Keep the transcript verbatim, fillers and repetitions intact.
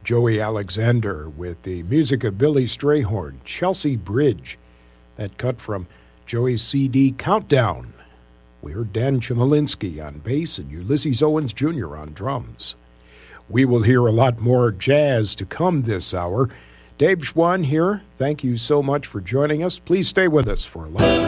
Joey Alexander with the music of Billy Strayhorn, Chelsea Bridge, that cut from Joey's C D Countdown. We heard Dan Chmielewski on bass and Ulysses Owens Junior on drums. We will hear a lot more jazz to come this hour. Dave Schwann here. Thank you so much for joining us. Please stay with us for a lot.